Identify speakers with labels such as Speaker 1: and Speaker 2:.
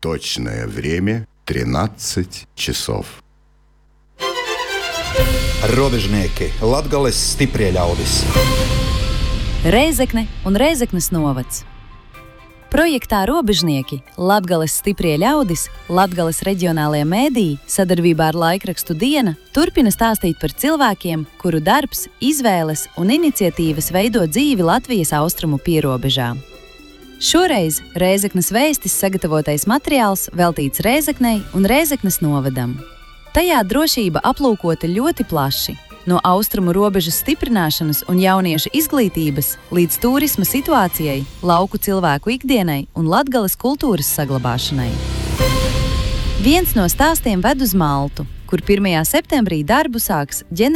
Speaker 1: Точное время 13 часов.
Speaker 2: Robežnieki, Latgales stiprie ļaudis.
Speaker 3: Rēzekne un Rēzeknes novads. Projektā Robežnieki, Latgales stiprie ļaudis, Latgales reģionālajie mēdīji sadarbībā ar laikrakstu Diena turpina stāstīt par cilvēkiem, kuru darbs, izvēles un iniciatīvas veido dzīvi Latvijas austrumu pierobežā. Šoreiz Rēzeknes vēstis sagatavotais materiāls veltīts Rēzeknei un Rēzeknes novadam. Tajā drošība aplūkota ļoti plaši, no austrumu robežas stiprināšanas un jauniešu izglītības līdz turisma situācijai, lauku cilvēku ikdienai un Latgales kultūras saglabāšanai. Viens no stāstiem ved uz Maltu, kur 1. septembrī darbu sāks